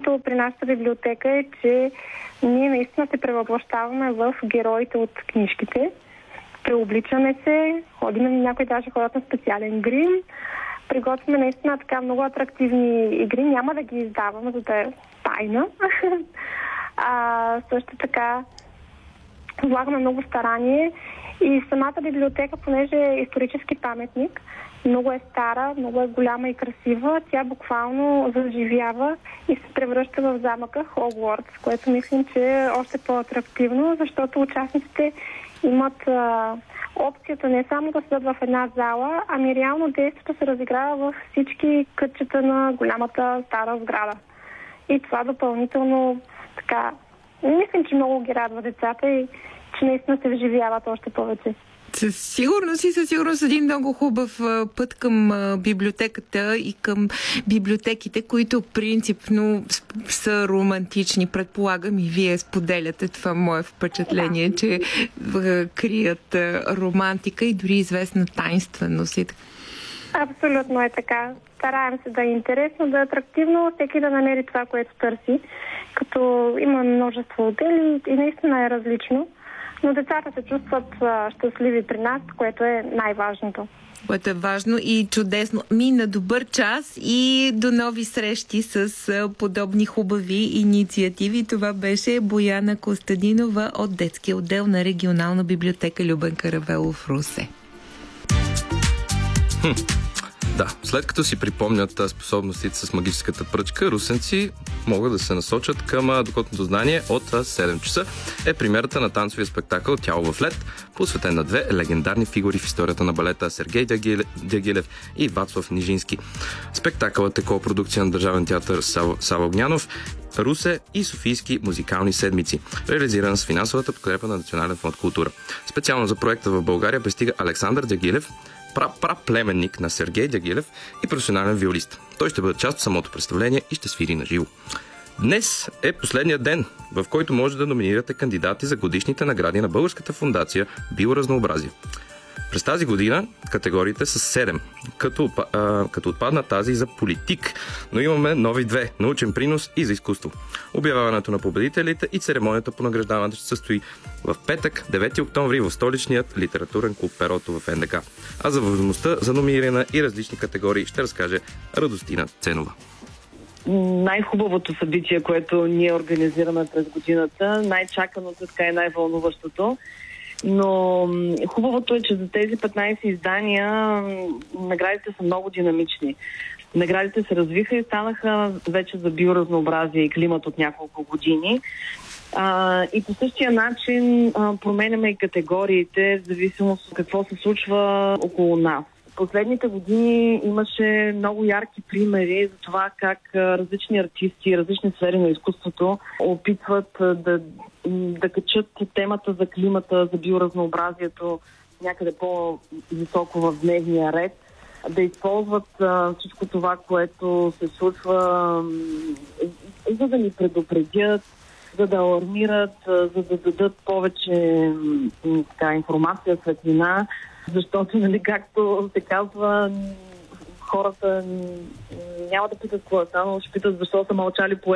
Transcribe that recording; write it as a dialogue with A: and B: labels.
A: Интересното при нашата библиотека е, че ние наистина се превъплащаваме в героите от книжките. Преобличаме се, ходим, някои даже ходят на специален грим. Приготвяме наистина така много атрактивни игри. Няма да ги издаваме, за да е тайна. Също така влагаме много старание и самата библиотека, понеже е исторически паметник, много е стара, много е голяма и красива, тя буквално заживява и се превръща в замъка Хогвартс, което мислим, че е още по-атрактивно, защото участниците имат опцията не само да седат в една зала, ами реално действието се разиграва във всички кътчета на голямата стара сграда. И това допълнително така, мислим, че много ги радва децата и че наистина се вживяват още повече.
B: Със сигурност един много хубав път към библиотеката и към библиотеките, които принципно са романтични. Предполагам и вие споделяте това мое впечатление, че крият романтика и дори известна таинственост.
A: Абсолютно е така. Стараем се да е интересно, да е атрактивно, всеки да намери това, което търси, като има множество отдели и наистина е различно. Но децата се чувстват щастливи при нас, което е най-важното.
B: Което е важно и чудесно. На добър час и до нови срещи с подобни хубави инициативи. Това беше Бояна Костадинова от детския отдел на Регионална библиотека Любен Каравелов, Русе.
C: Да, след като си припомнят способностите с магическата пръчка, русенци могат да се насочат към духовното знание от 7 часа. Е премиерата на танцовия спектакъл «Тяло в лед», посветен на две легендарни фигури в историята на балета Сергей Дягилев и Вацлав Нижински. Спектакълът е копродукция на Държавен театър Сава Огнянов, Русе и Софийски музикални седмици, реализиран с финансовата подкрепа на Национален фонд култура. Специално за проекта в България пристига Александър Дягилев, праплеменник на Сергей Дягилев и професионален виолист. Той ще бъде част от самото представление и ще свири на живо. Днес е последният ден, в който може да номинирате кандидати за годишните награди на Българската фондация Биоразнообразие. През тази година категориите са 7, като отпадна тази за политик, но имаме нови две – научен принос и за изкуство. Обявяването на победителите и церемонията по награждаването ще се състои в петък, 9 октомври в столичният литературен клуб Перото в НДК. А за възможността за номиниране и различни категории ще разкаже Радостина Ценова.
D: Най-хубавото събитие, което ние организираме през годината, най-чаканото, така и най-вълнуващото. Но хубавото е, че за тези 15 издания наградите са много динамични. Наградите се развиха и станаха вече за биоразнообразие и климат от няколко години. И по същия начин променяме и категориите в зависимост от какво се случва около нас. Последните години имаше много ярки примери за това как различни артисти, различни сфери на изкуството опитват да качат темата за климата, за биоразнообразието някъде по-високо в дневния ред, да използват всичко това, което се случва, за да ни предупредят, за да алармират, за да дадат повече информация, светлина, защото, както се казва, хората няма да питат какво е станало, ще питат защо са мълчали по